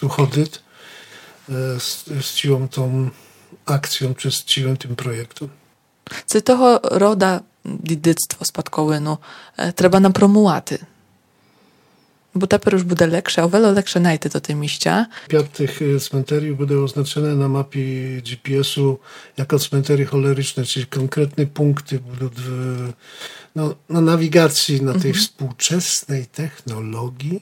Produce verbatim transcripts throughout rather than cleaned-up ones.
prostu chodyt z, z całą tą akcją, czy z całym tym projektem. Це того рода дідицтво спадковину треба нам промувати. Bo tepер już буде легше, а вело легше знайти до те місця. Piat tych cmenteriów буде oznaczone na mapie G P S-u jako cmentery choleryczne, czyli konkretne punkty będą no, na nawigacji, na tej mm-hmm. współczesnej technologii.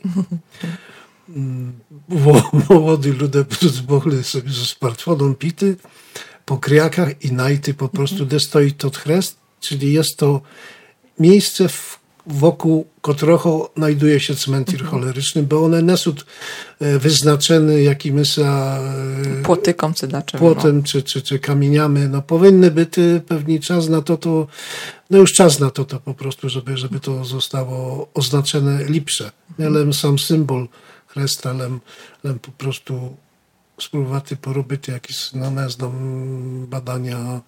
Młody ludzie będą sobie ze smartfonem pity po kriakach i najty po prostu, gdzie stoi to chrzest, czyli jest to miejsce, w wokół którego znajduje się cmentir choleryczny, bo one nie są wyznaczone jakimiś płotyką, czy dlaczego, płotem, no. czy, czy, czy kamieniami. No, powinny być pewnie czas na to, to, no już czas na to, to po prostu, żeby, żeby to zostało oznaczone lepsze. Nie lem sam symbol chresta, ale po prostu spróbować porobić jakieś, no nie znam, badania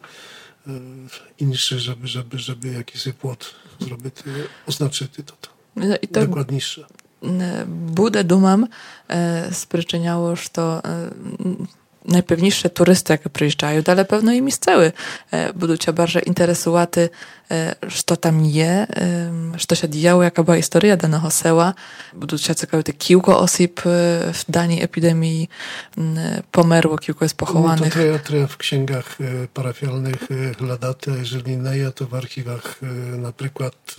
insze, żeby, żeby, żeby jakiś płot zrobić, oznaczyć to, to. No i to dokładniejsze. Буде, думам, спричиняло, що найпевніше туристи, які приїжджають, але, певно, і місцеві будуть більше інтересувати, що там є, що się działo, jaka była historia danego sela. Будуть się цікавити, кілька осіб w danej epidemii pomerło, kilku jest pochowanych. No to trzeba, trzeba w księgach parafialnych hledać, a jeżeli nie, to w archiwach na przykład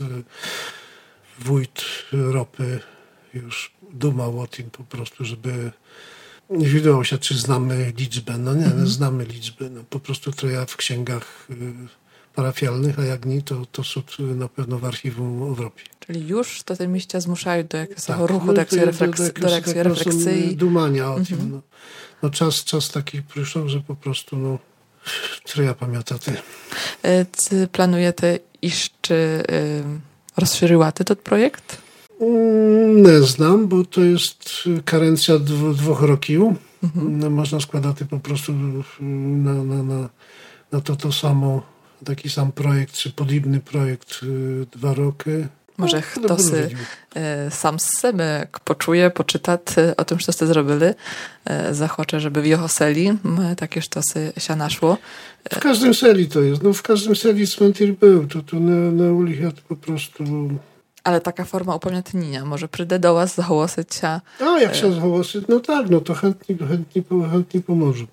wójt Ropy już dumał o tym po prostu, żeby nie wiadomo się, czy znamy liczbę. No nie, mm-hmm. znamy liczbę. No, po prostu trzeba w księgach parafialnych, a jak nie, to, to są na pewno w archiwum Europy. Czyli już to te mieścia zmuszają do jakiegoś tak, ruchu, no, do jakiejś refleksji. Do, do, do, do refleksji. Dumania o mm-hmm. tym. No. No czas, czas taki przyszedł, że po prostu no, trzeba pamiętać. Czy planujecie iść, czy rozszerzyła ten projekt? Nie znam, bo to jest karencja dw- dwóch roków. Mhm. Można składać po prostu na, na, na, na to to samo, taki sam projekt, czy podobny projekt dwa roki. Może no, ktoś sam z siebie jak poczuje, poczyta o tym, co ste zrobili, zachocze, żeby w jego seli takie sztosy się naszło. W każdym seli to jest. No w każdym seli cmentir był. To, to na, na ulicach po prostu... Ale taka forma upamiętnienia, może przyjdę do was zahłosić się. A jak się zahłosić, no tak, no to chętnie, chętnie, chętnie pomoże.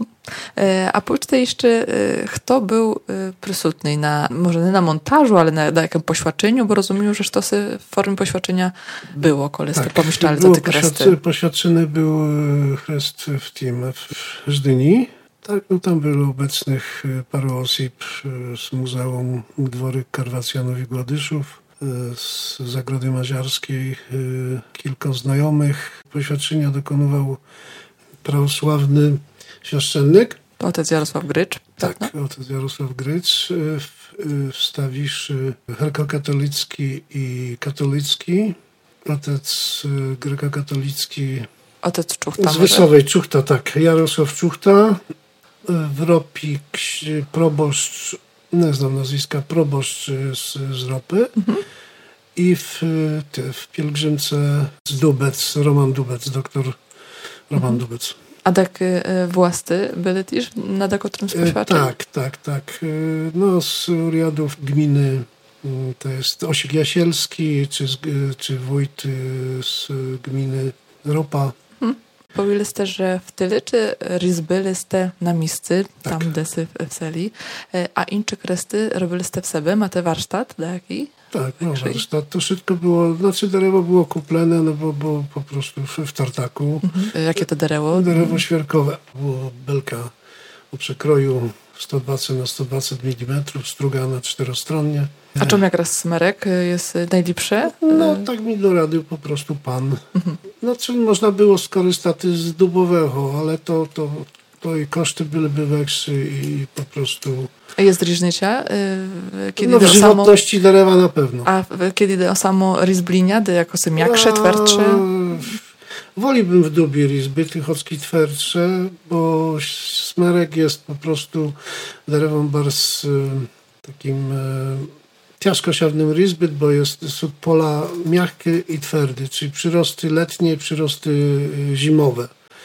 A powiedzcie jeszcze, kto był przysutny na, może nie na montażu, ale na, na jakim poświadczeniu, bo rozumiem, że to w formie poświadczenia było, kolie tak, ste pomieszczali za te kresty. Poświadczony był chrzest w tym, w Żdyni. Tak, no tam było obecnych paru osób z Muzeum Dwory Karwacjanów i Gładyszów, z Zagrody Maziarskiej, kilka znajomych. Poświadczenia dokonywał prawosławny świaszczennik. Otec Jarosław Grycz. Tak, tak no? Otec Jarosław Grycz. Wstawisz grekokatolicki i katolicki. Otec grekokatolicki. Otec Czuchta. Z Wysowej Czuchta, tak. Jarosław Czuchta. W Ropi proboszcz, nie znam nazwiska, proboszcz z, z Ropy. Mhm. I w, te, w pielgrzymce z Dubec, Roman Dubec, doktor Roman mhm. Dubec. A tak własty byli też na takim spoświadczeniu? Tak, tak, tak. No z uriadów gminy to jest Osik Jasielski, czy, czy wójt z gminy Ropa. Hmm. Powiedzieliście, że w tyle, czy ryzbyliście na miejscu, tam tak. gdzie są w seli, a inne kresty robiliście w sobie? Macie warsztat taki? Tak, no warsztat. To wszystko było, znaczy derewo było kuplene, no bo, bo po prostu w, w tartaku. Mhm. Jakie to derewo? Derewo świerkowe. Było belka o przekroju sto dwadzieścia na sto dwadzieścia milimetrów, struga na czterostronnie. A czym jak raz smerek jest najlepszy? No tak mi doradził po prostu pan. Mhm. No czym można było skorzystać z dubowego, ale to, to, to i koszty byłyby większe i po prostu... A jest różnica? Kiedy no w żywotności samo... derewa na pewno. A kiedy idę o samo rizblinia, to jako są jaksze, twerdsze? Wolałbym w dubie rizby, tychocki twerdsze, bo smerek jest po prostu derewą bardzo takim ciężkosiawnym rizby, bo jest, są pola miękkie i twarde, czyli przyrosty letnie, przyrosty zimowe.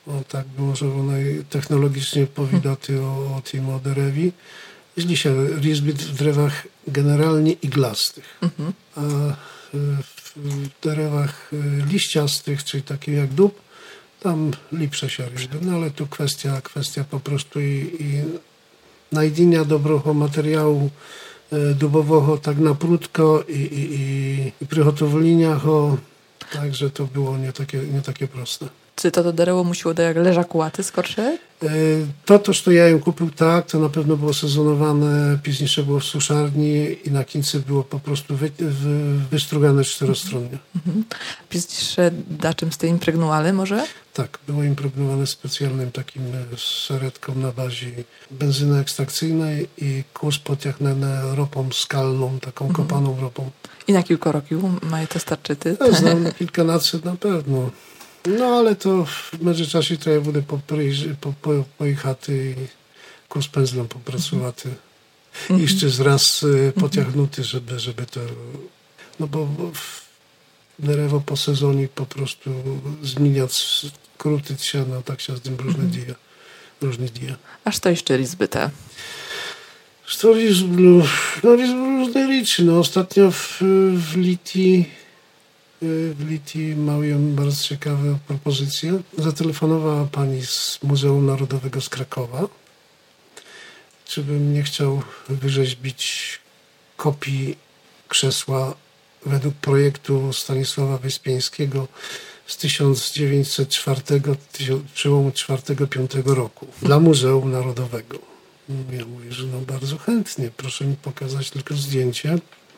o tak było, że ona technologicznie powidati o, o tym o derewi. Jest dzisiaj rizby w drewach generalnie iglastych, mhm. a w drewach liściastych, czyli takich jak dób, tam lepsze się rizby. No ale tu kwestia, kwestia po prostu i, i najdienia dobrego materiału dubowego tak na prudko i, i, i, i przygotowlenia ho, także to było nie takie, nie takie proste. Czy to to derewo musiło do jak leżakułaty skorsze? To, to, co ja ją kupił, tak, to na pewno było sezonowane, później było w suszarni i na końcu było po prostu wy, wy, wystrugane czterostronnie. Mhm. Później da czym z tej impregnuale może? Tak, było impregnowane specjalnym takim seretką na bazie benzyny ekstrakcyjnej i kurs podjachnęny ropą skalną, taką mhm. kopaną ropą. I na kilka roków mają to starczyty? Ja znam na kilkanaście na pewno. No ale to w międzyczasie to ja będę po, po, po, pojechaty i kurs pędzlem popracowaty. Mm-hmm. Jeszcze raz pociągnuty, żeby, żeby to... No bo, bo derewo po sezonie po prostu zmieniać, krócić się, no tak się z tym różne mm-hmm. dzieje. Różne dzieje. Aż to jeszcze rizby te? To rizby, no rizby różne liczy. No ostatnio w, w Litii W Litii miałem bardzo ciekawą propozycję. Zatelefonowała pani z Muzeum Narodowego z Krakowa, czy bym nie chciał wyrzeźbić kopii krzesła według projektu Stanisława Wyspiańskiego z tysiąc dziewięćset czwartego, przełomu czwartego piątego roku dla Muzeum Narodowego. Ja mówię, że no bardzo chętnie, proszę mi pokazać tylko zdjęcie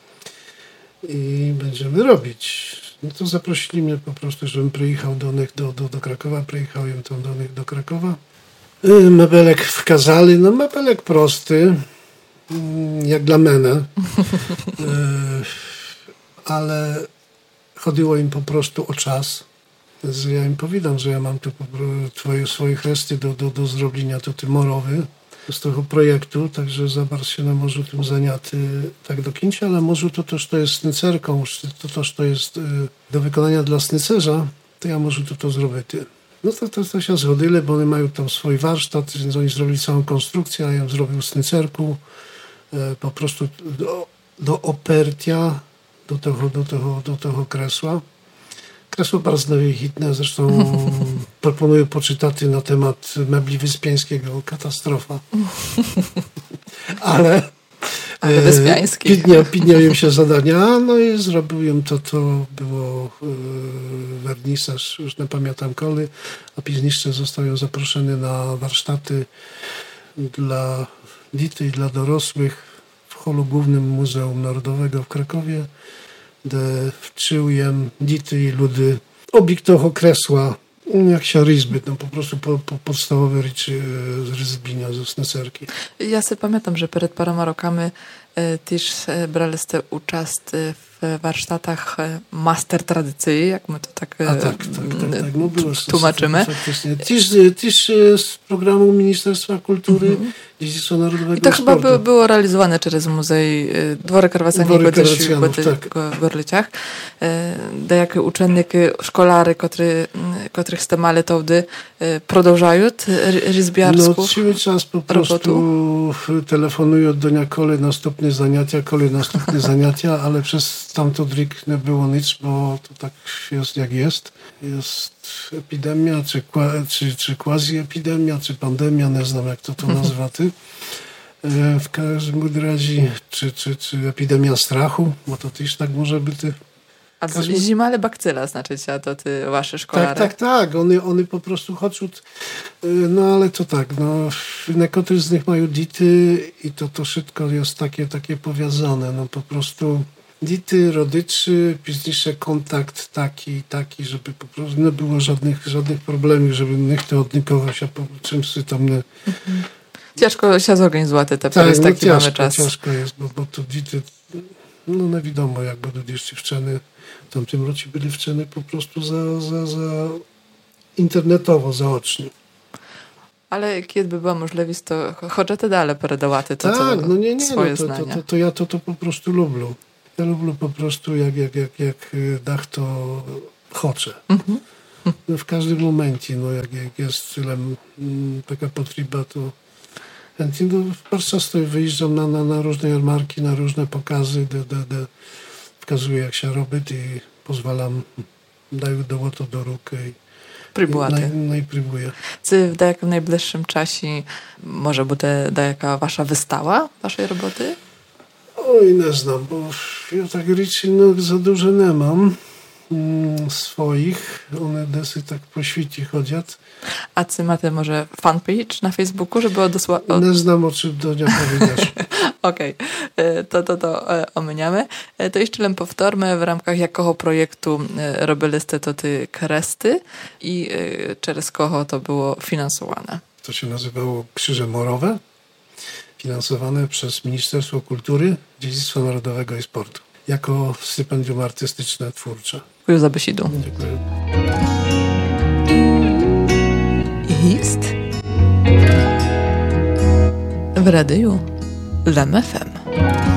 i będziemy robić. No to zaprosili mnie po prostu, żebym przyjechał do nich do, do, do Krakowa. Przyjechałem tam do nich do Krakowa. Mebelek wkazali. No mebelek prosty, jak dla mnie. Ale chodziło im po prostu o czas. Ja im powiadam, że ja mam tu twoje, swoje resty do, do, do zrobienia, to ty morowy z tego projektu, także zabar się na morzu tym zaniaty tak do końca, ale może to też to jest snycerką, to też to jest do wykonania dla snycerza, to ja może to to zrobię ty. No to, to, to się zgodzili, bo oni mają tam swój warsztat, więc oni zrobili całą konstrukcję, a ja ją zrobił snycerku, po prostu do, do opertia, do tego, do tego, do tego kresła. Kresło bardzo wybitne, zresztą proponuję poczytać na temat mebli Wyspiańskiego. Katastrofa. Ale, Ale Wyspiański. Pidnia, pidniają się zadania, no i zrobiłem to, to było e, wernisaż, już nie pamiętam koli, a później zostałem zaproszony na warsztaty dla dzieci i dla dorosłych w holu głównym Muzeum Narodowego w Krakowie, gdzie wczyłem dzieci i ludy obiektów kresła, jak się rizby, no po prostu po, po podstawowe rzeczy z ryzbienia, ze snecerki. Ja sobie pamiętam, że przed paroma rokami e, też e, braliście uczest w warsztatach e, master tradycji, jak my to tak, e, A tak, tak, tak, tak. No było tłumaczymy. Faktycznie. Też, też z programu Ministerstwa Kultury, mm-hmm. Dziedzictwa Narodowego i to i chyba sportu. by, było realizowane przez Muzej Dwory Karwacanie w tak. Gorlicach. Da jak uczennicy, szkolary, który, których ste mali towdy, продовжają ryzbiarską No cały czas po prostu telefonują do nia kole następne zajęcia, kole następne zajęcia, ale przez tamto drik nie było nic, bo to tak jest jak jest. Jest epidemia, czy, czy, czy quasi-epidemia, czy pandemia, nie znam jak to to nazywa ty. W każdym razie, czy, czy, czy epidemia strachu, bo to też tak może być. A to zima, ale bakcyla znaczy się, to ty, wasze szkolary. Tak, tak, tak. Oni, oni po prostu chcą, no ale to tak, no, niektórzy z nich mają dzieci i to, to wszystko jest takie, takie powiązane, no po prostu dzieci, rodzice, późniejszy kontakt taki, taki, żeby po prostu nie było żadnych, żadnych problemów, żeby nikt od nikogo się po czymś tam nie... Mhm. Ciężko się zorganizować te tak, jest no, taki ciężko, mamy czas. Ciężko jest, bo, bo to dzieci, no nie wiadomo, jak będą jeszcze wczeny. W tamtym roku byli wczeny po prostu za, za, za internetowo, zaocznie. Ale kiedy by była możliwość, to chodźcie dalej передавати to, tak, co no nie, nie, swoje no to, znania. To, to, to ja to, to po prostu lubię. Ja lubię po prostu, jak, jak, jak, jak dach to chocze. Mhm. No, w każdym momencie, no, jak, jak jest film mm, taka potrzeba, to chętnie no, często wyjeżdżam na, na, na różne jarmarki, na różne pokazy, de, de, de, wkazuję jak się robi i pozwalam, daję do to do ruky i, Прибувати. i, no, i próbuję. Це в деякому найближчому часі може бути деяка ваша вистава вашої роботи? Oj, nie znam, bo ja tak rzeczy no, za dużo nie mam mm, swoich. One dosyć tak po świecie chodzą. А це мати, може, фан-пейдж на Фейсбуку, żeby odesła... Od... Nie znam, o czym do niej powiedzieć. Окей, okay. to, to, to ominiamy. To jeszcze lem powtórmy, w ramach jakiego projektu robiliście to ty kresty i przez kogo to było finansowane? To się nazywało Krzyże Morowe, finansowane przez Ministerstwo Kultury, Dziedzictwa Narodowego i Sportu. Jako stypendium artystyczne, twórcze. Dziękuję za besidu. Dziękuję. Jest w radiu L M F M.